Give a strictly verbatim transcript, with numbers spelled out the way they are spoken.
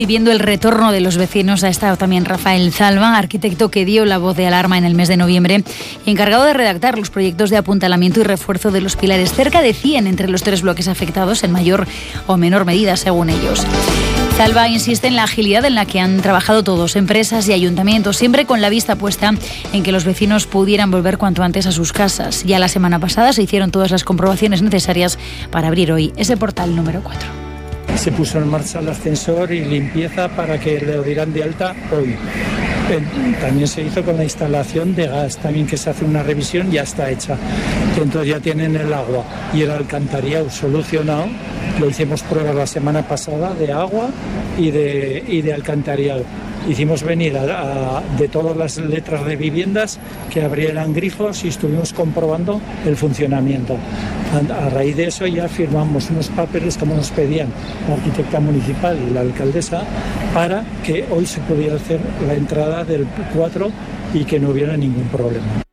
Y viendo el retorno de los vecinos, ha estado también Rafael Zalba, arquitecto que dio la voz de alarma en el mes de noviembre y encargado de redactar los proyectos de apuntalamiento y refuerzo de los pilares. Cerca de cien entre los tres bloques afectados, en mayor o menor medida, según ellos. Zalba insiste en la agilidad en la que han trabajado todos, empresas y ayuntamientos, siempre con la vista puesta en que los vecinos pudieran volver cuanto antes a sus casas. Ya la semana pasada se hicieron todas las comprobaciones necesarias para abrir hoy ese portal número cuatro. Se puso en marcha el ascensor y limpieza para que lo dieran de alta hoy. También se hizo con la instalación de gas, también que se hace una revisión, ya está hecha. Entonces ya tienen el agua y el alcantarillado solucionado. Lo hicimos pruebas la semana pasada de agua y de, y de alcantarillado. Hicimos venir a, a, de todas las letras de viviendas que abrieran grifos y estuvimos comprobando el funcionamiento. A, a raíz de eso ya firmamos unos papeles como nos pedían la arquitecta municipal y la alcaldesa para que hoy se pudiera hacer la entrada del cuatro y que no hubiera ningún problema.